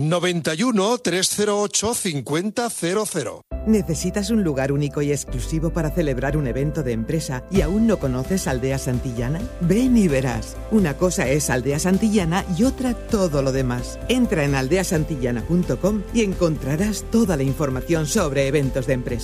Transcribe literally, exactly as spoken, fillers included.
noventa y uno, trescientos ocho, cincuenta cero cero. ¿Necesitas un lugar único y exclusivo para celebrar un evento de empresa y aún no conoces Aldea Santillana? Ven y verás. Una cosa es Aldea Santillana y otra todo lo demás. Entra en aldea santillana punto com y encontrarás toda la información sobre eventos de empresa.